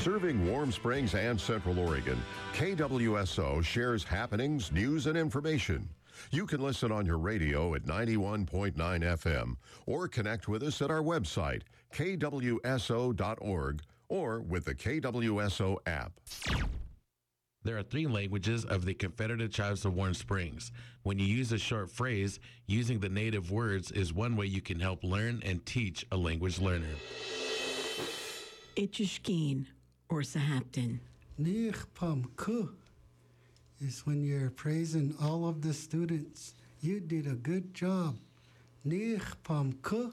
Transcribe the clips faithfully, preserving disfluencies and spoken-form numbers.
Serving Warm Springs and Central Oregon, K W S O shares happenings, news, and information. You can listen on your radio at ninety-one point nine F M or connect with us at our website, K W S O dot org, or with the K W S O app. There are three languages of the Confederate Tribes of Warm Springs. When you use a short phrase, using the native words is one way you can help learn and teach a language learner. Itchishkeen or Sahaptin. Nich pam ku is when you're praising all of the students. You did a good job. Nich pam ku.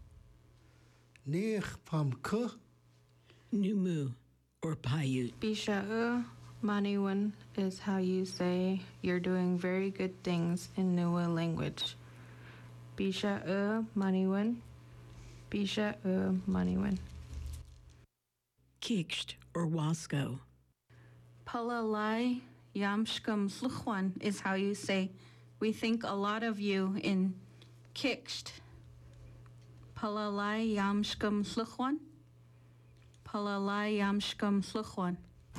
Nich pam ku. Numu or Paiute. Bisha'u Maniwan is how you say you're doing very good things in Nua language. Bisha'u Maniwan. Bisha'u Maniwan. Kiksht or Wasco. Palalai Yamshkam Sluchwan is how you say we think a lot of you in Kiksht. Palalai Yamshkam Sluchwan. Palalai Yamshkam Sluchwan.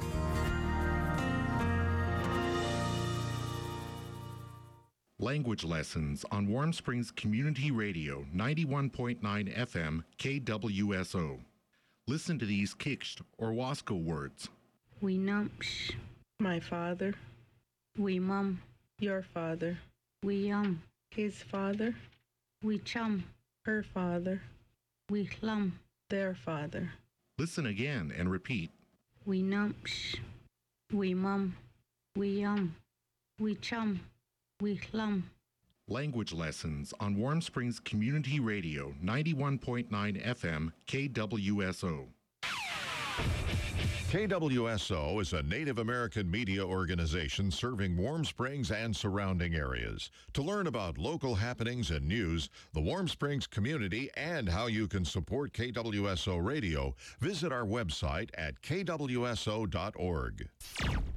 Language lessons on Warm Springs Community Radio, ninety-one point nine F M, K W S O. Listen to these Kiksht or Wasco words. We numsh. My father. We mum. Your father. We um. His father. We chum. Her father. We hlum. Their father. Listen again and repeat. We numsh. We mum. We um. We chum. We hlum. Language lessons on Warm Springs Community Radio, ninety-one point nine F M, K W S O. K W S O is a Native American media organization serving Warm Springs and surrounding areas. To learn about local happenings and news, the Warm Springs community, and how you can support K W S O Radio, visit our website at K W S O dot org.